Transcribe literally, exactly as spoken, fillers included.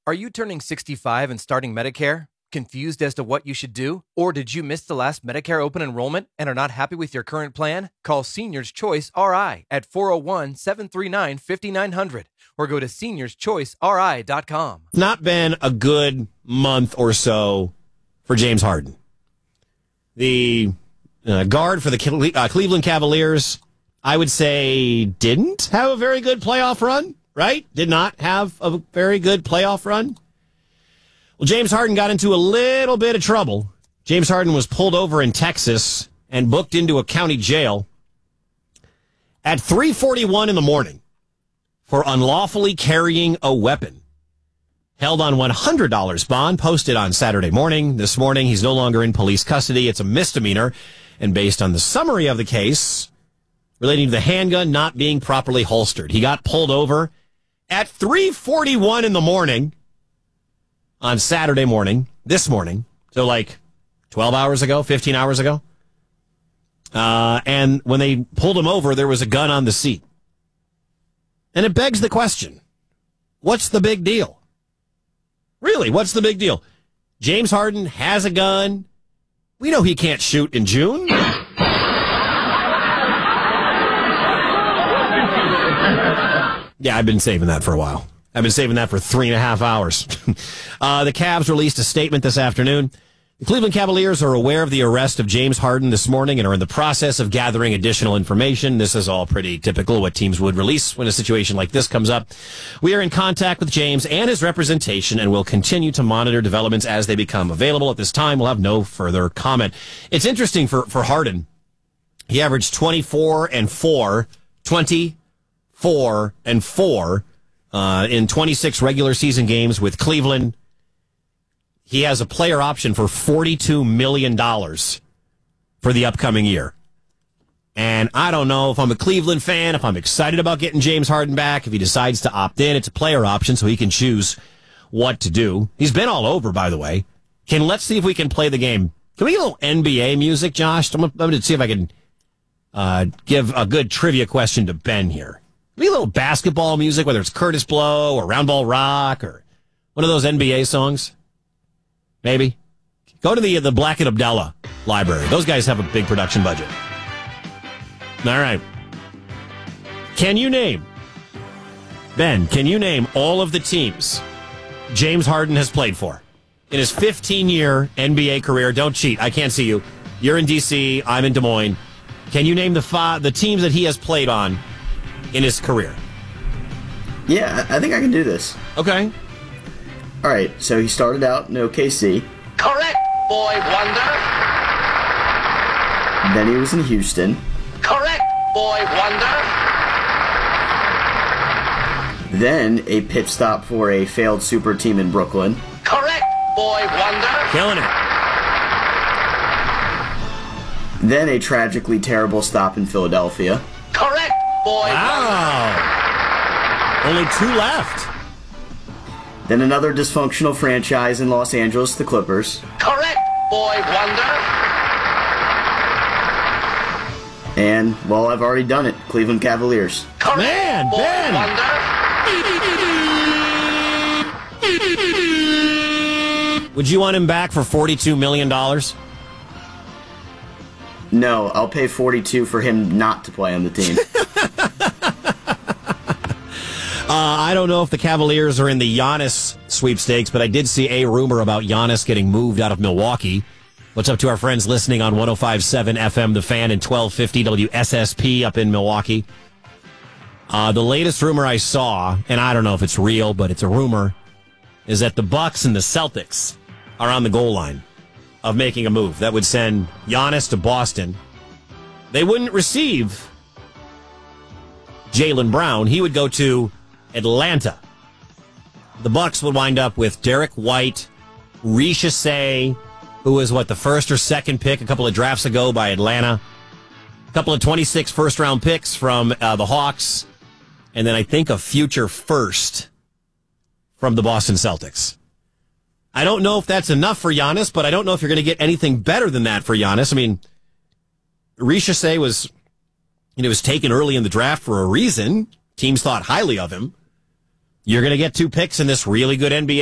Are you turning sixty-five and starting Medicare? Confused as to what you should do? Or did you miss the last Medicare open enrollment and are not happy with your current plan? Call Seniors Choice R I at four oh one, seven three nine, five nine zero zero or go to seniors choice r i dot com. It's not been a good month or so for James Harden. The uh, guard for the Cle- uh, Cleveland Cavaliers, I would say, didn't have a very good playoff run, right? Did not have a very good playoff run. Well, James Harden got into a little bit of trouble. James Harden was pulled over in Texas and booked into a county jail at three forty-one in the morning for unlawfully carrying a weapon. Held on one hundred dollars bond, posted on Saturday morning. This morning, he's no longer in police custody. It's a misdemeanor. And based on the summary of the case relating to the handgun not being properly holstered, he got pulled over at three forty-one in the morning on Saturday morning, this morning. So like twelve hours ago, fifteen hours ago. Uh, and when they pulled him over, there was a gun on the seat. And it begs the question, what's the big deal? Really, what's the big deal? James Harden has a gun. We know he can't shoot in June. Yeah, I've been saving that for a while. I've been saving that for three and a half hours. uh, the Cavs released a statement this afternoon. The Cleveland Cavaliers are aware of the arrest of James Harden this morning and are in the process of gathering additional information. This is all pretty typical what teams would release when a situation like this comes up. We are in contact with James and his representation and will continue to monitor developments as they become available. At this time, we'll have no further comment. It's interesting for, for Harden. He averaged twenty-four and four, twenty-four and four uh, in twenty-six regular season games with Cleveland. He has a player option for forty-two million dollars for the upcoming year. And I don't know if I'm a Cleveland fan, if I'm excited about getting James Harden back, if he decides to opt in. It's a player option, so he can choose what to do. He's been all over, by the way. Can Let's see if we can play the game. Can we get a little N B A music, Josh? I'm, I'm going to see if I can uh, give a good trivia question to Ben here. Maybe a little basketball music, whether it's Curtis Blow or Round Ball Rock or one of those N B A songs. Maybe. Go to the the Black and Abdallah library. Those guys have a big production budget. All right. Can you name, Ben, can you name all of the teams James Harden has played for in his fifteen-year N B A career? Don't cheat. I can't see you. You're in D C. I'm in Des Moines. Can you name the five, the teams that he has played on in his career? Yeah, I think I can do this. Okay. All right, so he started out in O K C. Correct, boy wonder. Then he was in Houston. Correct, boy wonder. Then a pit stop for a failed super team in Brooklyn. Correct, boy wonder. Killing it. Then a tragically terrible stop in Philadelphia. Correct, boy Wow. wonder. Only two left. Then another dysfunctional franchise in Los Angeles, the Clippers. Correct, boy wonder. And, well, I've already done it, Cleveland Cavaliers. Correct, Man, boy Ben. wonder. Would you want him back for forty-two million dollars? No, I'll pay forty-two for him not to play on the team. Uh, I don't know if the Cavaliers are in the Giannis sweepstakes, but I did see a rumor about Giannis getting moved out of Milwaukee. What's up to our friends listening on one oh five point seven F M The Fan and twelve fifty W S S P up in Milwaukee? Uh, the latest rumor I saw, and I don't know if it's real, but it's a rumor, is that the Bucks and the Celtics are on the goal line of making a move that would send Giannis to Boston. They wouldn't receive Jaylen Brown. He would go to Atlanta. The Bucks would wind up with Derek White, Ricochet, who was, what, the first or second pick a couple of drafts ago by Atlanta, a couple of twenty-six first-round picks from uh, the Hawks, and then I think a future first from the Boston Celtics. I don't know if that's enough for Giannis, but I don't know if you're going to get anything better than that for Giannis. I mean, Ricochet was, you know, was taken early in the draft for a reason. Teams thought highly of him. You're going to get two picks in this really good N B A